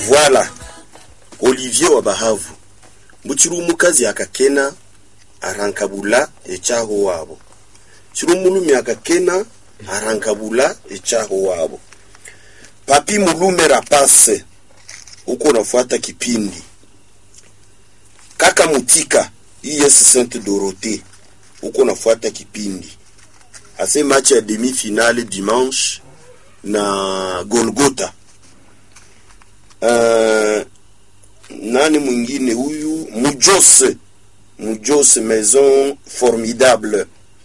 Voilà. Olivier Wabahavu. Muchirumukazi akakena arankabula echaho wabo. Chirumulumi akakena arankabula echaho wabo. Papi Mulume Rapase. Uko nafuata kipindi. Kaka Mutika IS Sainte Dorothée. Uko nafuata kipindi. Ase match ya demi-finale dimanche na Golgotha. Nani mwingine huyu? Mujose Maison Formidable.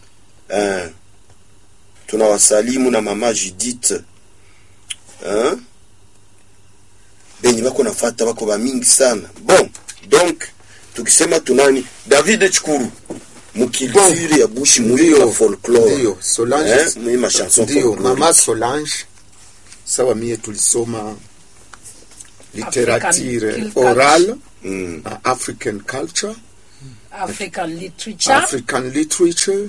Tunawasalimu na mama Judith. Benye bako nafata bako ba mingi sana. Bon, donc tukisema tunani David Chikuru mukilture ya bushi muri wa folklore. Ndio, Solange, mimi ma chanson ndio mama Solange. Sawa, mie tulisoma literature oral, African culture, African literature.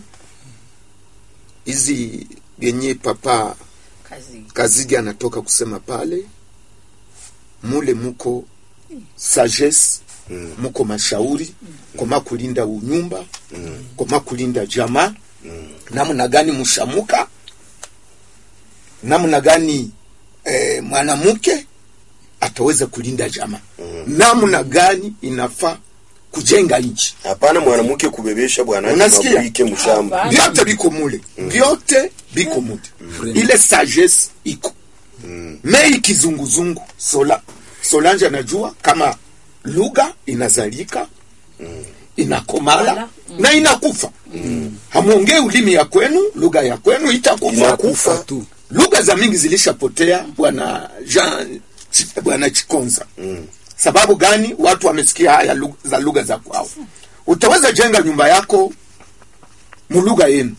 Hizi yenye papa Kazigi anatoka kusema pale, mule muko sagesse, muko mashauri, koma kulinda unyumba, koma kulinda jamaa, namna gani mushamuka, namna gani mwanamke ataweza kulinda jamaa, namna gani inafaa kujenga nchi. Hapana mwanamke kubebesha bwana mabike mshamba. Vyote biko mule. Vyote biko mule. Ile sagesse iko. Mei kizunguzungu Solange anajua kama lugha inazalika, inakomala na inakufa. Hamuongee ulimi ya kwenu, lugha ya kwenu itakufa tu. Lugha za mingi zilishapotea bwana Chikonza. Sababu gani? Watu wamesikia haya za lugha za kwao. Utaweza jenga nyumba yako mulugha yenu.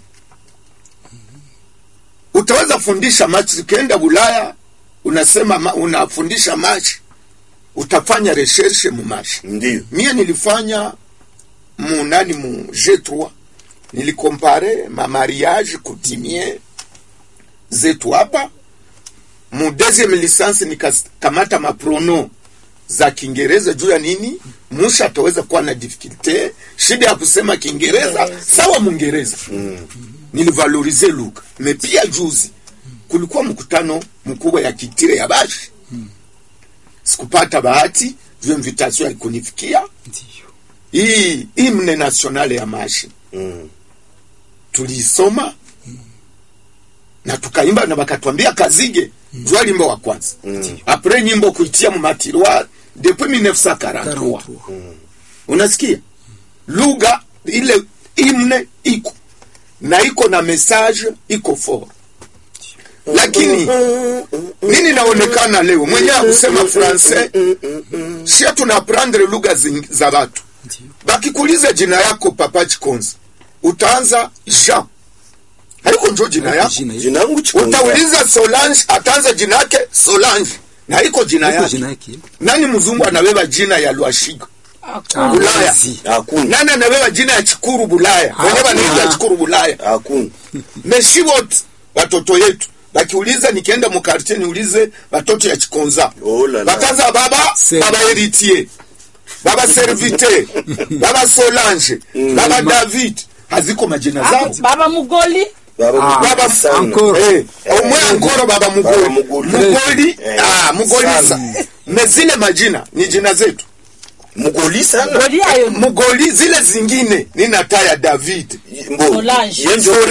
Utaweza fundisha machi, ukienda Ulaya unasema unafundisha machi, utafanya recherche mu machi. Ndio. Mie nilifanya mu G3, nilikompare ma mariage coutumier zetu hapa. Mu deuxième licence nikakamata maprono za Kiingereza juu ya nini? Musha ataweza kuwa na difficulté, shida ya kusema Kiingereza, sawa Mwingereza. Nilivalorize lugha. Me pia juzi kulikuwa mkutano mkubwa ya kitire ya bashi. Sikupata bahati, juu invitation ikunifikia. Hii hymne nationale ya mashi. Tulisoma na tukaimba na bakatuambia Kazige jua limbo wa kwanza. Après nyimbo kuitia mu matiroir depuis 1943. Unasikia? Lugha ile hymne iko na iko na message iko fort. Lakini nini naonekana leo mwenyewe kusema français, si tunaprendre lugha za watu. Bakikuuliza jina yako Papa Chikonza, utaanza Jean. Haiko njo jina yako. Jina yangu Chikonza. Utauliza Solange, ataanza jina yake Solange. Na haiko jina yake. Nani mzungu anabeba jina ya Lwashiga? Bulaya. Hakuna. Nani anabeba jina ya Chikuru Bulaya? Wanyama anaitwa Chikuru Bulaya. Hakuna. Meshibot watoto yetu. Bakiuliza nikienda mu quartier niulize watoto ya Chikonza. Bakaza baba Heritier. Baba Servite. Baba Solange. Baba David. Haziko majina zao. Baba Mugoli. Baba encore. Omwe encore baba Mugoli. Mugoli. Mugolisa. Mezile majina ni jina zetu. Mugoli sana. Mugoli zile zingine ni nataya David. Solange.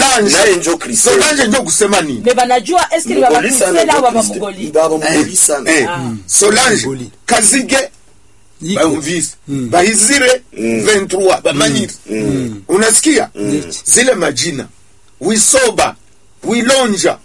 Solange ndio kusema nini? Beba najua eski baba Kusela baba Mugoli. Baba Mugoli sana. Solange. Kazige. Baumvise. Bahizire 23. Bamanyiri. Unasikia? Zile majina. Wisoba. Wilonja.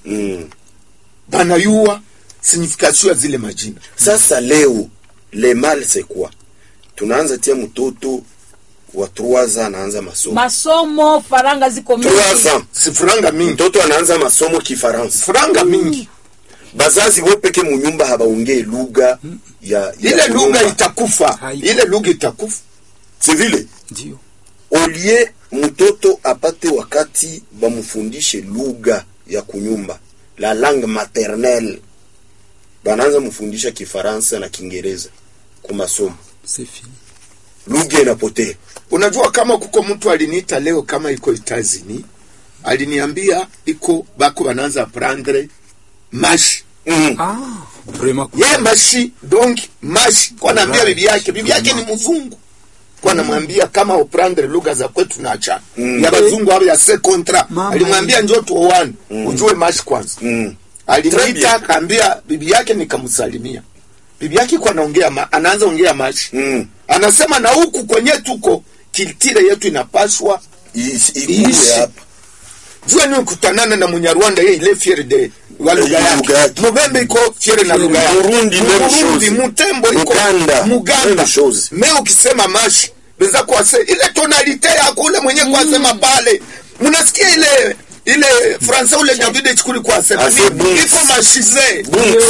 Banayua signification ya zile majina. Sasa leo le mal c'est quoi? Tunaanza tia mtoto wa 3 ans anaanza masomo faranga ziko mingi. 3 ans si faranga mingi. Mtoto anaanza masomo Kifaransa. Faranga mingi. Bazazi wopeke mu nyumba habaongee lugha ya ile lugha itakufa. Ile lugha itakufa. C'est vile. Ndio. Olie mtoto apate wakati bamufundishe lugha ya kunyumba, la langue maternelle. banaanza mfundisha Kifaransa na Kiingereza kwa masomo. C'est fini. Lugha inapotea. Unajua kama kuko mtu aliniita leo kama iko Itazini, aliniambia iko bako banaanza prendre mashi. Ah, vraiment. Ye mashi donc mashi kwa naambia bibi yake ni mzungu. Kwa namwambia kama uprendre lugha za kwetu na acha. Ya bazungu hapo ya se contrat. Alimwambia njoo tuoane, ujue mashi kwanza. Aliniita akaambia bibi yake nikamsalimia. Bibi yake kwa anaanza ongea mashi. Anasema na huku kwenye tuko kiltire yetu inapaswa iishi hapa. Jua ni kutanana na Munyarwanda yeye ile fiere de wa lugha yake. Mubembe iko fiere na lugha yake. Burundi Mutembo iko Muganda. Me ukisema mashi benza kwa ile tonalite ya kule mwenye kwa sema pale. Mnasikia ile Fransa ule David Chikuri kwa sema iko mashize.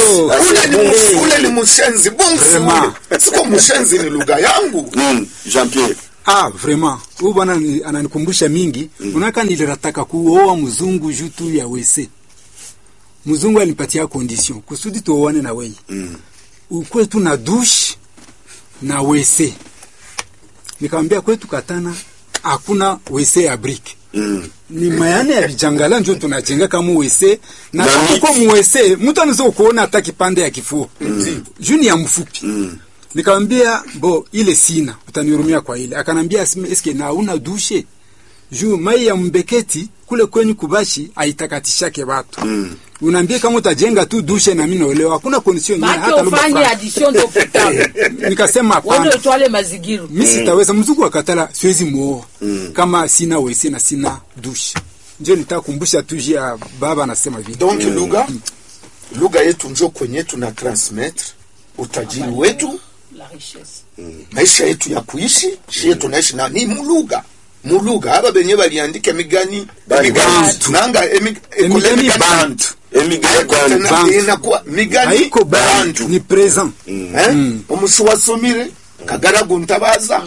Ule ni mushenzi. Siko mushenzi ni lugha yangu. Jean-Pierre. Ah, vraiment. Huyu bwana ananikumbusha mingi. Unaka nilirataka kuoa mzungu jutu ya wese. Mzungu alinipatia condition kusudi tuoane na wewe. Kwetu na douche na wese. Nikamwambia kwetu Katana hakuna wese ya brick. Ni mayane ya bijangala ndio tunajenga kama wese na kwa mwese mtu anaweza kuona hata kipande ya kifua. Juni ya mfupi. Nikamwambia bo ile sina utanihurumia kwa ile. Akanambia eske na una dushe juu mai ya mbeketi kule kwenye kubashi aitakatishake watu. Unaambia kama utajenga tu dushe na mimi naolewa hakuna condition nyingine hata lomba fanye addition d'eau potable. Nikasema hapana. Wende toile mazigiru. Mimi sitaweza mzuku akatala siwezi muoa kama sina wese na sina dushe. Ndio nitakumbusha tu ya baba anasema vile. Donc lugha yetu ndio kwenye tuna transmettre utajiri wetu. La richesse. Maisha yetu ya kuishi, shie tunaishi na ni muluga. Haba benye baliandika migani nanga emigani bantu. Inakuwa migani haiko bantu ni present. Omushuwasomire Kagaragu Ntabaza.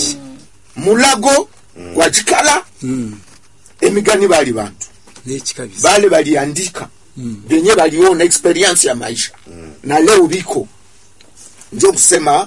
Mulago kwa Chikala. Emigani bali bantu. Bale baliandika. Benye baliona experience ya maisha. Na leo biko ndio kusema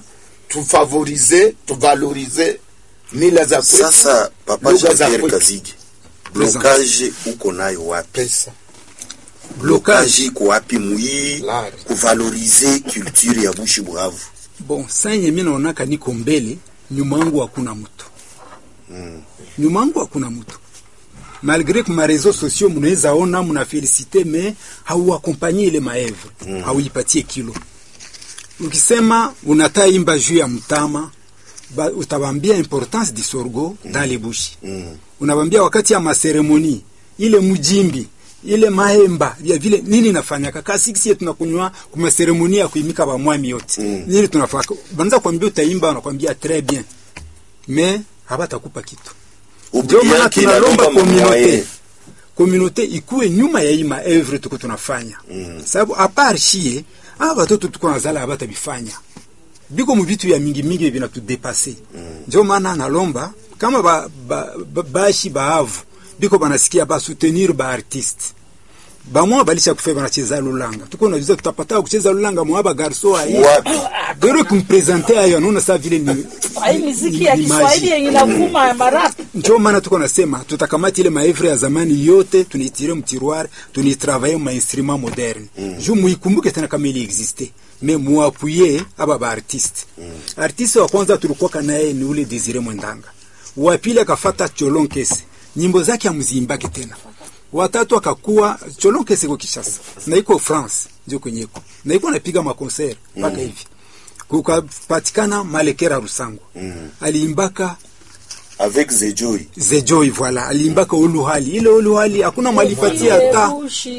tuvalorize mila za kwetu. Sasa papa Jean-Pierre Kazigi, blocage uko nayo wapi? Pesa. Blocage iko wapi mui kuvalorize culture ya Bushi Buhavu? Bon, sasa mimi naonaka niko mbele, nyuma yangu hakuna mtu. Nyuma yangu hakuna mtu. Malgré que ma réseaux sociaux mnaweza ona mna féliciter mais hauaccompagner ile maevre, hauipatie kilo. Ukisema unataimba juu ya mtama utabambia importance di sorgo dans les bushi. Unabambia wakati ya maseremoni ile mjimbi ile mahemba ya vile nini nafanyaka kasi sisi tunakunywa kwa seremoni ya kuimika ba mwami yote. Nini tunafaka banza kuambia utaimba unakwambia très bien mais habatakupa kitu. Ndio maana tunalomba communauté ikuwe nyuma ya hii maevre tuko tunafanya. Sababu apart shie watoto tuko nazala abata bifanya biko mu vitu ya mingi vinatudepase. Ndio maana nalomba kama bashi baavu biko banasikia ba soutenir ba artiste bamwa balisha kufanya banacheza lulanga tuko na vizu tutapata kucheza lulanga mwaba garso ayi dero kumpresenter ayo naona saa vile ni muziki ya Kiswahili yenye inavuma ya marap. Ndio maana tuko nasema tutakamata ile maevre ya zamani yote tunitire mtiroir tunitravailler ma instrument moderne juu muikumbuke tena kama ile existe mais muapuye aba ba artiste. Artiste wa kwanza tulikuwa naye ni ule Desire Mwendanga, wa pili akafata Cholonkese nyimbo zake amuzimbake tena, watatu akakuwa Cholonkese kwa Kishasa na iko France ndio kwenyeko na iko napiga ma concert mpaka hivi kukapatikana Malekera Rusango aliimbaka avec Zejoy voilà aliimbaka Oluhali ile Oluhali hakuna malipatia hata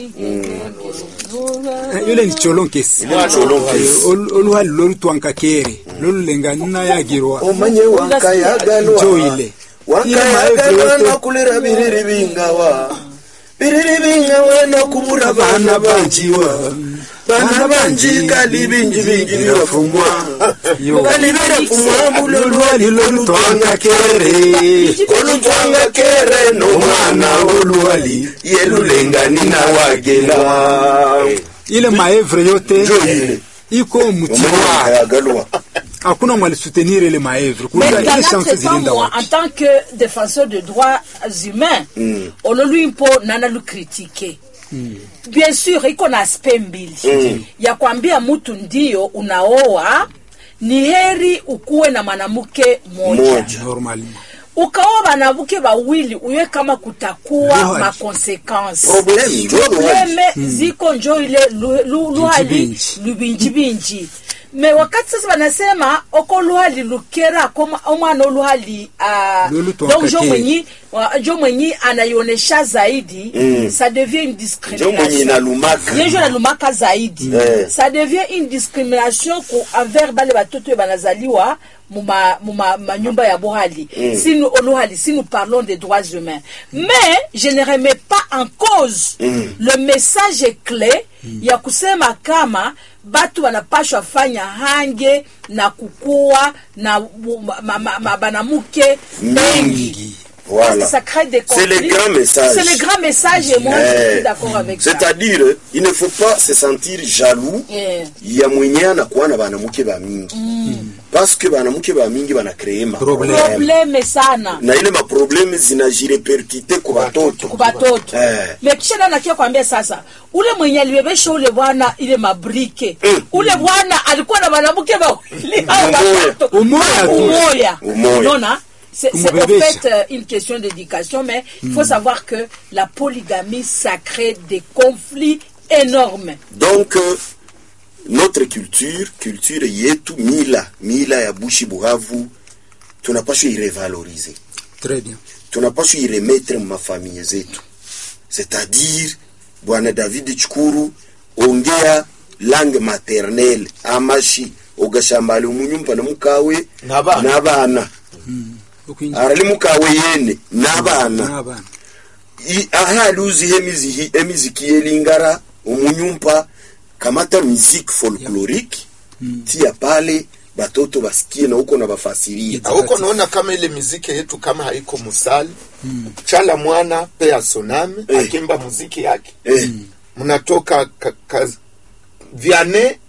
yule ni Cholonkese Oluhali lolu twankakere lolu lengana ya girwa omanye wankayagalwa joile wankayagalwa kulira biriri bingawa no kubura bana banjiwa bana banji kali bingi birafumwa kali birafumwa bulolwali lolutwanga kere no mwana olwali yelulengani na wagela ile maevre yote Njo ile. iko mtiwa, Yagalwa. hakuna mwali soutenir ile maevre. Mais Kuna dans ile chance notre temps, zilienda moi, wapi? en tant que défenseur des droits humains, on lui impo nana lu critiquer. Bien sûr, iko na aspect mbili. Ya kuambia mtu ndio unaoa, ni heri ukuwe na mwanamke moja. Normalement. Ukaoa wanawake wawili uwe kama kutakuwa Luhali. makonsekansi. Probleme Ziko njo ile luhali lubinjibinji. Me wakati sasa wanasema oko luhali lukera koma omwana luhali donc jo mwenyi anaionesha zaidi ça devient une Njo mwenye discrimination. inalumaka. Yejo nalumaka zaidi. Ça devient une discrimination envers bale batoto banazaliwa muma nyumba ya bohali. Si nous parlons des droits humains. Mais je ne remets pas en cause le message est clé ya kusema kama batu wanapashwa fanya hange na kukua na banamuke mengi. Voilà. Ça crée des C'est le conflits. grand message. C'est le grand message et moi je suis d'accord avec ça. C'est-à-dire, il ne faut pas se sentir jaloux ya mwenye anakuwa na banamuke ba mingi. Parce que banamuke ba mingi banacree ma probleme sana. Na ile ma probleme zinajirepercute kwa watoto. Kwa watoto. Mais kisha na nakia kwambia sasa, ule mwenye alibebesha ule bwana ile mabrike. Ule bwana alikuwa na banamuke ba watoto. Umoya. Unaona? C'est en fait une question d'éducation, mais il faut savoir que la polygamie, ça crée des conflits énormes. Donc, notre culture yetu, mila ya Bushi Buhavu, tunapaswa irevaloriser. Très bien. Tunapaswa iremettre ma famille zetu. C'est-à-dire, Bwana David Chikuru, ongea langue maternelle, amashi, ogashambali umunyumpa na mukawe, nabana. Arali mukawe yene nabana ahali uzihe emiziki yelingara umunyumpa kamata muziki folklorique tia pale batoto basikie na huko na bafasiria huko. Naona kama ile muziki yetu kama haiko musali chala mwana pea soname akimba muziki yake mnatoka Viane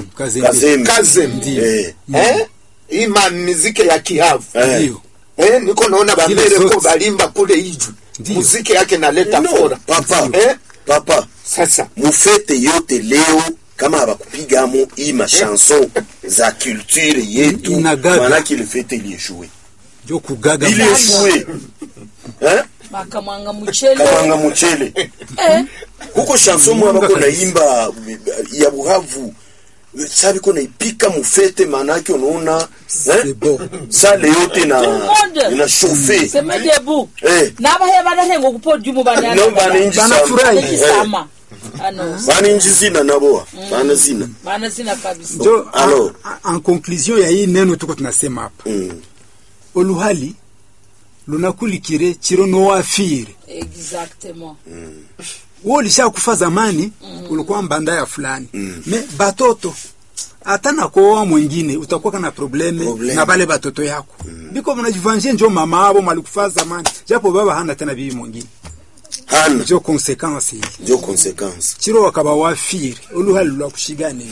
Kazembe ima muziki ya Kihavu niko naona bambere ko balimba kule iju muziki yake naleta fora papa sasa mufete yote leo kama abakupigamo hii machanson za culture yetu maana kile fete iliyeshue jo kugaga iliyeshue Kamanga Muchele huko chanson mwa bako naimba ya Buhavu sabi ko naipika mufete maana yake unaona sale yote na chauffer c'est me debout na bahe banahengo ku podium banafurahi sama bana injizina nabo bana zina kabisa. Jo, alors en conclusion ya hii neno tuko tunasema hapa oluhali lunakulikire chiro no wafire exactement wewe ulishakufa zamani ulikuwa mbanda ya fulani me batoto hata na kuoa mwingine utakuwa na probleme na bale batoto yako biko mnajivanjia njo mama abo malikufa zamani japo baba hana tena bibi mwingine hana jo consequence chiro wakaba wafire oluhali lwa kushigane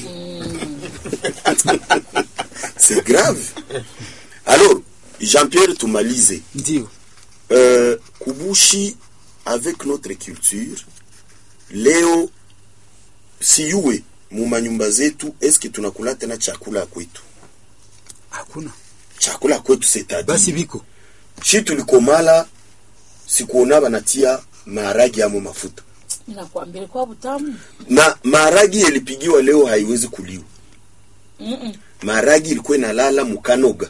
c'est grave. Alors Jean-Pierre tumalize ndio kubushi avec notre culture leo siyuwe mumanyumba zetu eske tunakula tena chakula kwetu? Hakuna chakula kwetu, c'est-à-dire basi biko shi tulikomala sikuona banatia maharagi amo mafuta. Nakwambia kwa butamu Na maharagi yalipigiwa leo haiwezi kuliwa. Maharagi ilikuwa inalala mukanoga.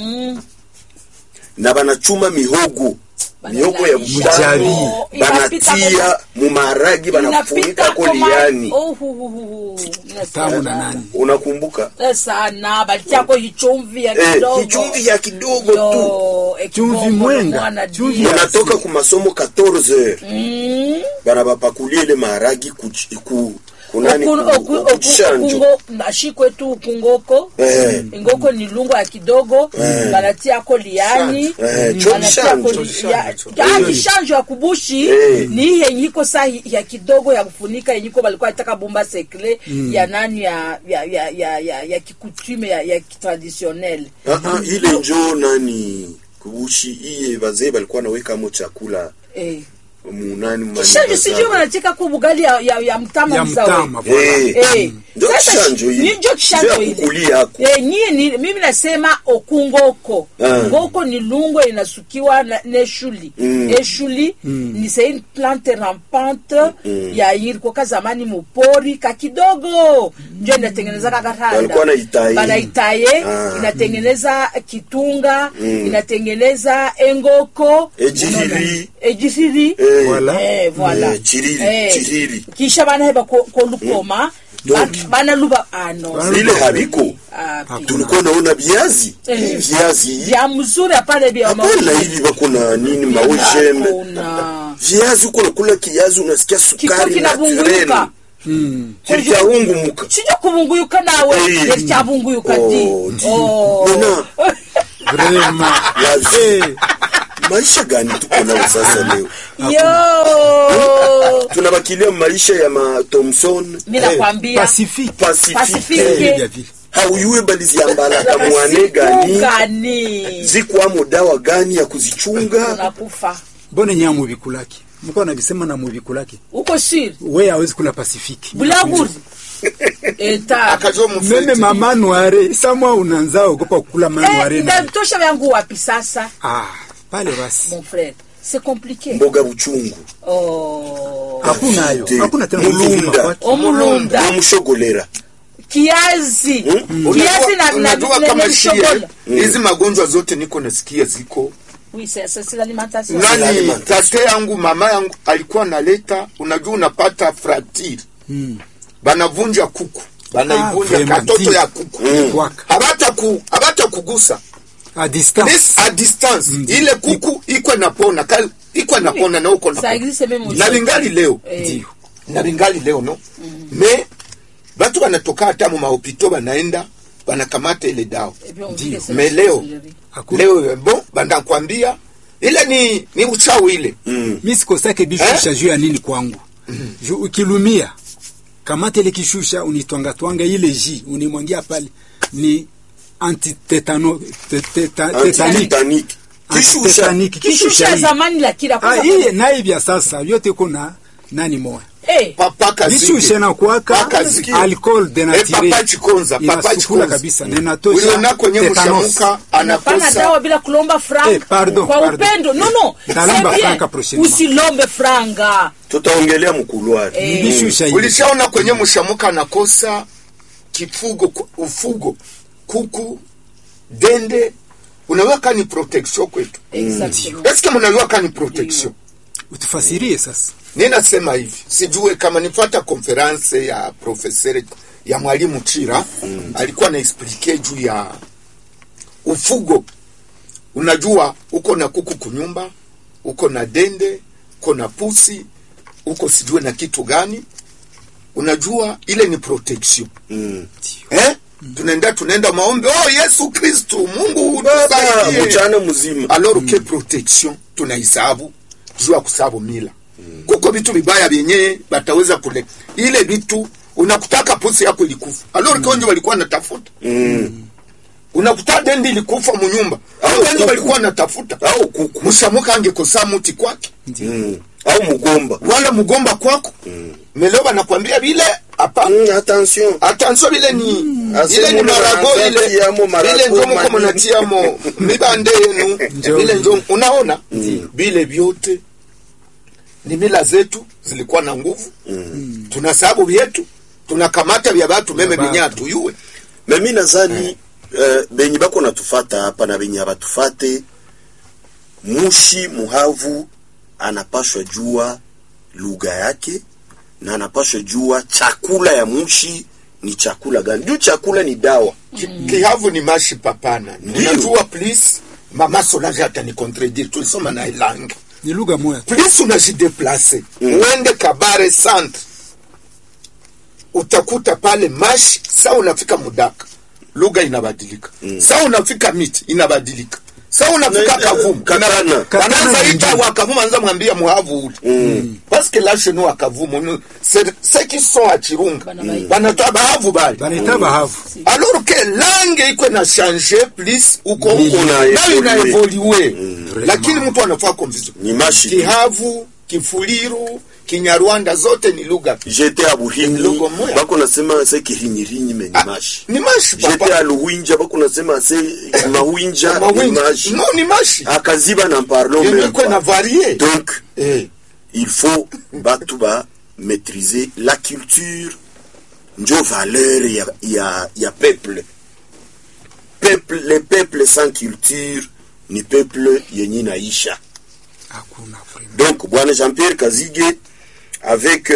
Na banachuma mihogo ya mujari banatia mu maharagi banafunika koliani. Tamu na nani? Unakumbuka? Sana balitia kwa hichumvi ya kidogo. Hichumvi ya kidogo tu. Chumvi mwenga. Chumvi unatoka ku masomo 14h. Bana bapakulie ile maharagi kunani okungo ashikwetu ukungoko ingoko ni lungo ya kidogo banatia ko liani banatia ko kishanjo ya kubushi ni yenyiko saa ya kidogo ya kufunika yenyiko balikuwa itaka bomba sekle ya nani ya kikutume ya traditionnel ile njo nani kubushi iye bazee balikuwa naweka mo chakula munani kishanjo sijui wanacheka kwa bugali ya mtama mzawe ndio kishanjo hili ndio kishanjo hili mimi nasema okungoko ngoko ni lungo inasukiwa na shuli eshuli ni c'est une plante rampante ya ilikuwa kwa zamani mupori kakidogo ndio inatengeneza kakatanda banaitaye inatengeneza kitunga inatengeneza engoko ejisiri voilà chiriri kisha banaheba ko lukoma bana luba ile habiko tulikuwa naona viazi vya mzuri apale bia hapana hivi bako na nini maojeme viazi uko nakula kiazi unasikia sukari na kremi kilichaungumuka sije kubunguyuka nawe kilichaunguyuka di vraiment maisha gani tuko nao sasa leo tunabakilia maisha ya ma Thompson mimi nakwambia Pacifique hauyue balizi ambala kamwane gani zikuamo dawa gani ya kuzichunga unakufa bone nyamu bikulaki mko nabisema na mubikulaki uko siri wewe hawezi kula Pacifique bulaguri meme mama noire samwa unanza ogopa kula mama noire na tosha yangu wapi sasa pale basi mon frère c'est compliqué mboga buchungu hakuna tena mulunda mshogolera kiazi unajua kama shie hizi magonjwa zote niko nasikia ziko c'est l'alimentation nani tate yangu mama yangu alikuwa naleta unajua unapata fracture banavunja kuku banaivunja katoto ya kuku habata kugusa a distance ile kuku iko napona na uko na bingali leo na bingali leo no me batu banatoka hata mu mahopito banaenda banakamata ile dawa me leo bon banda kwambia ile ni uchawi ile mimi sikosake bishusha juu ya nini kwangu ukilumia kamata ile kishusha unitwanga ile ji unimwangia pale ni kishusha zamani la kila kwa hii na hivi sasa yote kuna nani moja papa kazi bishusha na kuaka alcohol de nature papa chikonza kabisa ninatosha uliona kwenye mshamuka anakosa dawa bila kulomba franga kwa upendo no talamba franga prochainement usilombe franga tutaongelea mkulwari bishusha ulishaona kwenye mshamuka anakosa ufugo kuku dende unaweka ni protection kwetu eske mnaweka ni protection utufasirie sasa nina sema hivi sijue kama nifuata conference ya professeur ya mwalimu Chira alikuwa na explique juu ya ufugo unajua uko na kuku kunyumba uko na dende uko na pusi uko sijue na kitu gani unajua ile ni protection tunaenda maombi Yesu Kristo Mungu utusaidie mchana mzima alors que protection tunaisabu jua kusabu mila kuko vitu vibaya vyenye bataweza kule ile vitu unakutaka pusi yako ilikufa alors que wengi walikuwa natafuta unakuta dendi ilikufa munyumba au wengi walikuwa natafuta au kuku mshamuka angekosa muti kwake au mugomba kwako meleo nakwambia vile hapa attention vile ni ile ni marago ile ndio mko mnatia mo mibande yenu vile ndio unaona vile vyote ni mila zetu zilikuwa na nguvu tuna sababu vyetu tunakamata vya watu meme binyatu yue mimi nadhani benyi bako natufata hapa na benyi abatufate mushi muhavu anapashwa jua lugha yake na anapashwa jua chakula ya mushi ni chakula gani juu chakula ni dawa kihavu ni mashi papana unajua please mama Solange hata ni contredire tulisoma na ilange ni lugha moja please unajideplacer uende Kabare centre utakuta pale mashi saa unafika Mudaka lugha inabadilika. Saa unafika Miti inabadilika. Saa unafika Kavumu wanaanza ita wakavumu anza mwambia muhavu ule. Parce que là chez nous à Kavumu ceux qui sont à Chirunga banatoa bahavu bali. Banita bahavu. Alors que langue iko na changer plus uko na évoluer. Lakini mtu anafaa confusion. Ni mashi. Kihavu, Kifuliru, Kinyarwanda zote ni lugha. J'étais à Buhini, bako nasema c'est Kirinyirinyi mais ni mashi. Ni mashi papa. J'étais à Luwinja, bako nasema c'est Mawinja, ni mashi. Non, ni mashi. À Kaziba n'en parlons même pas. Na varié. Donc, il faut batuba maîtriser la culture, njo valeur ya peuple. Les peuples sans culture ni peuple yenye naisha. Donc, Bwana Jean-Pierre Kazige avec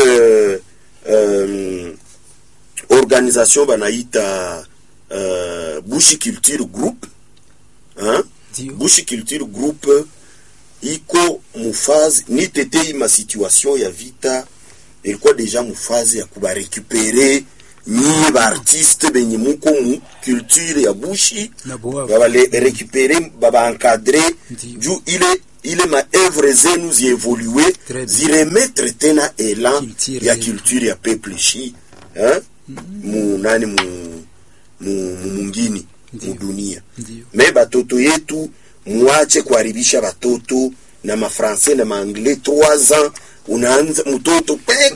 organisation banaita Bushi Culture Group, hein? Bushi Culture Group iko mufazi ni tetei ma situation ya vita ilikuwa deja mufazi ya kuba récupérer ni ba artiste benye muko mu culture ya Bushi baba le récupérer baba encadrer ju ile ma œuvre zenu zi évoluer zi remettre tena élan ya culture ya peuple shi, hein? Mu nani mu mungini mu dunia. Me batoto yetu muache kuharibisha batoto na mafrancais na maanglais 3 ans unaanza mtoto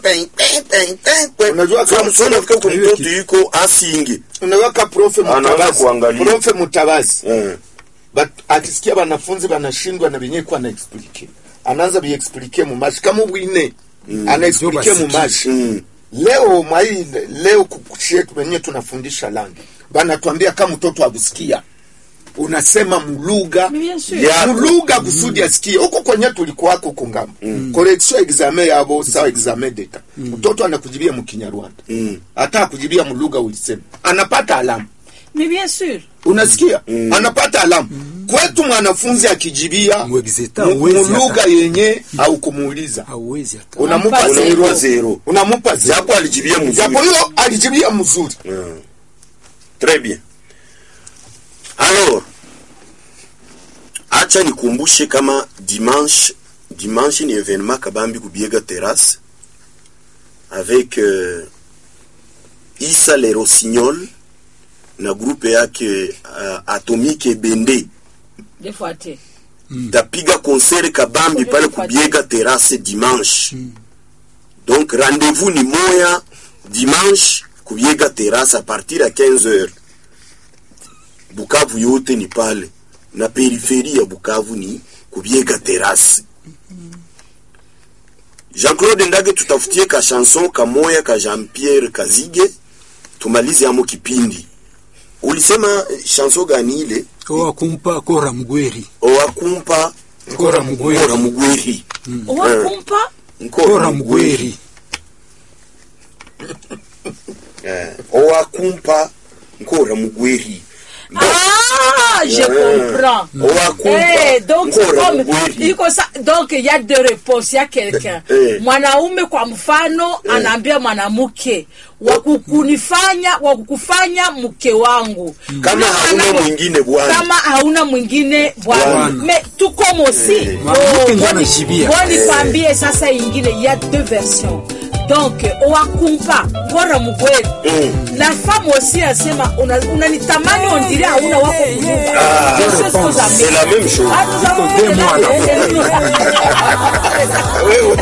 unajua kama msona fika kwa mtoto yuko asingi unaweka prof Mutabazi but akisikia wanafunzi wanashindwa na benye kwa na explique anaanza bi explique mu mashi kama wine ana explique mu mashi. Leo kushetu wenyewe tunafundisha langi bana tuambia kama mtoto abusikia unasema muluga ya muluga kusudi asikie huko kwenye tulikuwa huko ngamo correction examen yabo sawa examen data mtoto anakujibia mu Kinyarwanda hata akujibia muluga ulisema anapata alama. Mais bien sûr. Unasikia? Anapata alama. Kwetu mwanafunzi akijibia muluga yenye au kumuuliza hauwezi hata. Unamupa 0. Unamupa 0. Japo alijibia mzuri. Japo hiyo alijibia mzuri. Très bien. Alors, acha nikumbushe kama dimanche ni événement kabambi kubiega terrasse avec Issa Le Rossignol na groupe yake Atomique Bende. Defuate. Tapiga concert kabambi pale kubiega terrasse dimanche. Donc rendez-vous ni moya dimanche kubiega terrasse à partir à 15h. Bukavu yote ni pale na peripherie ya Bukavu ni kubiega terrasse. Jean-Claude Ndage tutafutie ka chanson kamoya ka Jean-Pierre Kazige tumalize amo kipindi. Ulisema chanson gani ile? Owakumpa Kora Mugweri. Owakumpa Kora Mugweri. Kora Mugweri. Owakumpa Kora Mugweri. Owakumpa Kora Mugweri. Je comprends. Donc il y a deux réponses. Il y a quelqu'un. Mwanaume kwa mfano anaambia mwanamke wakukufanya mke wangu. Kama hauna mwingine bwana. Kama hauna mwingine bwana. Mais tout comme aussi. Boni kwambie sasa ingine il y a deux versions. Donc owakumpa Kora Mugweri. La femme aussi asema unanitamani on dirait hauna wako kunyumba. C'est la même chose. Nous avons